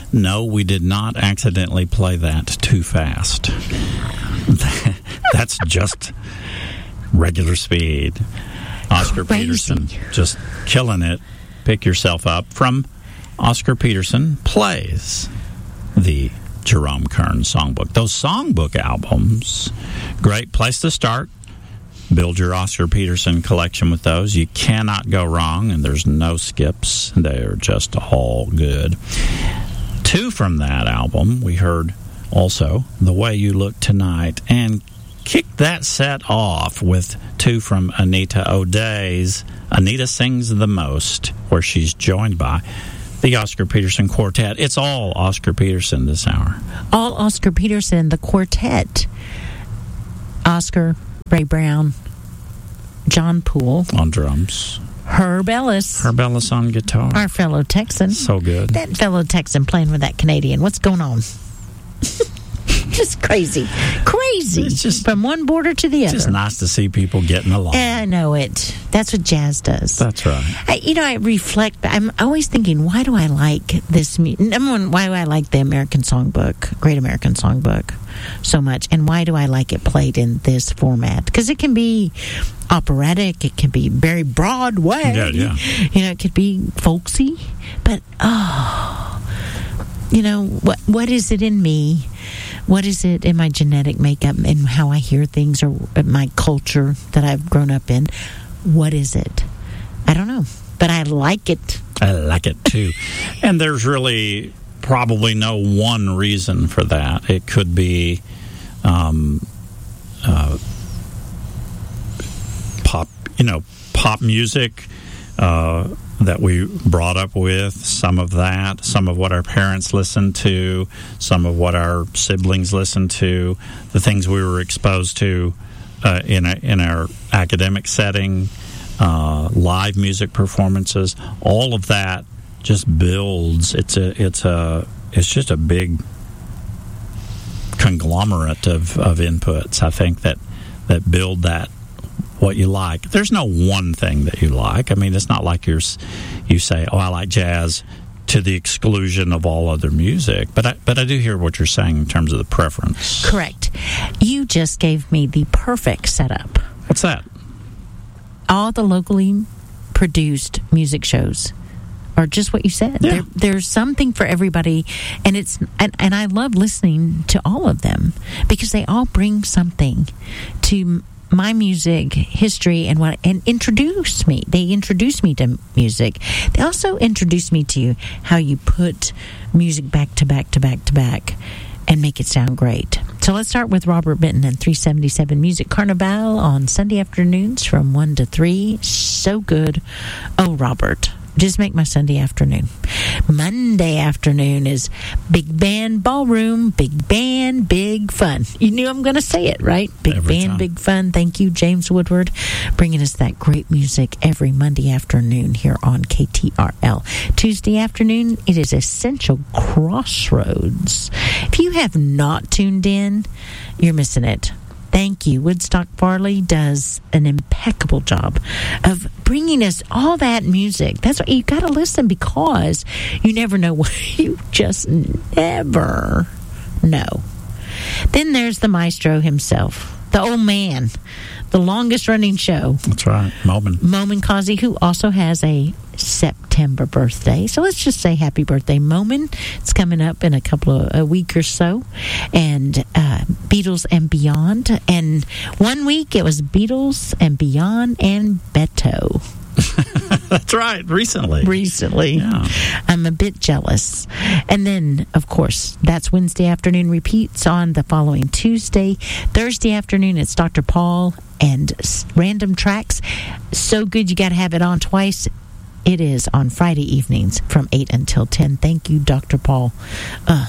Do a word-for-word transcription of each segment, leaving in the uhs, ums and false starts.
No, we did not accidentally play that too fast. That's just regular speed. Oscar Crazy. Peterson just killing it. Pick Yourself Up from Oscar Peterson Plays, the Jerome Kern Songbook. Those songbook albums, great place to start. Build your Oscar Peterson collection with those. You cannot go wrong, and there's no skips. They're just all good. Two from that album, we heard also The Way You Look Tonight, and kicked that set off with two from Anita O'Day's Anita Sings the Most, where she's joined by the Oscar Peterson Quartet. It's all Oscar Peterson this hour. All Oscar Peterson, the quartet. Oscar, Ray Brown, John Poole On drums. Herb Ellis. Herb Ellis on guitar. Our fellow Texan. So good. That fellow Texan playing with that Canadian. What's going on? Just crazy. Crazy. It's just from one border to the It's other. just nice to see people getting along. I know it. That's what jazz does. That's right. I, you know, I reflect. I'm always thinking, why do I like this? mu- Number one, why do I like the American Songbook, Great American Songbook, so much? And why do I like it played in this format? Because it can be operatic. It can be very Broadway. Yeah, yeah. You know, it could be folksy. But, oh, you know, what what is it in me? What is it in my genetic makeup and how I hear things, or my culture that I've grown up in? What is it? I don't know, but I like it. I like it too. And there's really probably no one reason for that. It could be um, uh, pop, you know, pop music uh, that we brought up with, some of that, some of what our parents listened to, some of what our siblings listened to, the things we were exposed to uh, in a, in our academic setting, uh, live music performances. All of that just builds. It's a it's a it's just a big conglomerate of, of inputs, I think, that that build that what you like. There's no one thing that you like. I mean, it's not like you're you say, "Oh, I like jazz," to the exclusion of all other music. But I, but I do hear what you're saying in terms of the preference. Correct. You just gave me the perfect setup. What's that? All the locally produced music shows are just what you said. Yeah. There, there's something for everybody, and it's and, and I love listening to all of them because they all bring something to my music history and what and introduce me. They introduce me to music. They also introduce me to how you put music back to back to back to back and make it sound great. So let's start with Robert Benton and three seventy-seven Music Carnival on Sunday afternoons from one to three. So good. Oh, Robert, just make my Sunday afternoon. Monday afternoon is Big Band Ballroom. Big Band, big fun. You knew I'm going to say it, right? Big Every Band, time. big fun. Thank you, James Woodward, bringing us that great music every Monday afternoon here on K T R L. Tuesday afternoon, it is Essential Crossroads. If you have not tuned in, you're missing it. Thank you. Woodstock Farley does an impeccable job of bringing us all that music. That's what you got to listen, because you never know what you just never know. Then there's the maestro himself, the old man, the longest running show. That's right, Momin. Momin Kazi, who also has a September birthday. So let's just say happy birthday, Momin. It's coming up in a couple of a week or so. And uh, Beatles and Beyond. And one week it was Beatles and Beyond and Beto. That's right, recently. Recently. Yeah. I'm a bit jealous. And then, of course, that's Wednesday afternoon repeats on the following Tuesday. Thursday afternoon, it's Doctor Paul and Random Tracks. So good, you got to have it on twice. It is on Friday evenings from eight until ten. Thank you, Doctor Paul. Uh,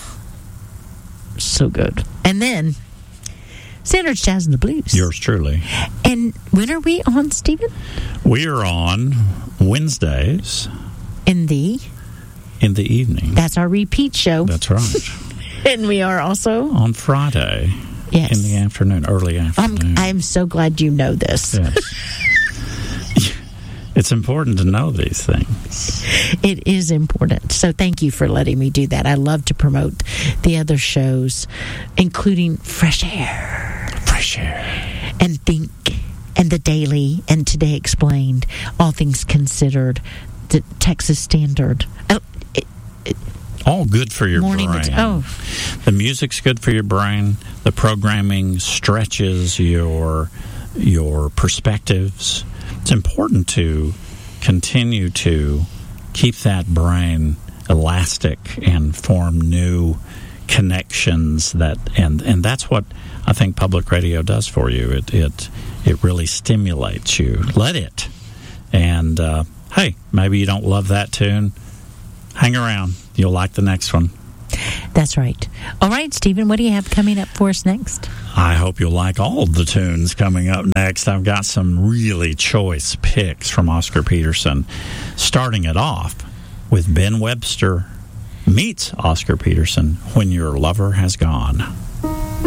so good. And then, Sanders Jazz and the Blues. Yours truly. And when are we on, Stephen? We are on Wednesdays In the... in the evening. That's our repeat show. That's right. And we are also... On Friday. Yes. In the afternoon, early afternoon. I'm, I'm so glad you know this. Yes. It's important to know these things. It is important. So thank you for letting me do that. I love to promote the other shows, including Fresh Air. Fresh Air. And Think, and The Daily, and Today Explained, All Things Considered, the Texas Standard. Oh, it, it, all good for your morning brain. T- oh. The music's good for your brain. The programming stretches your your perspectives. It's important to continue to keep that brain elastic and form new connections that and and that's what I think public radio does for you. It it it really stimulates you. Let it. And uh, hey, maybe you don't love that tune. Hang around. You'll like the next one. That's right. All right, Stephen, what do you have coming up for us next? I hope you'll like all of the tunes coming up next. I've got some really choice picks from Oscar Peterson, starting it off with Ben Webster meets Oscar Peterson, When Your Lover Has Gone.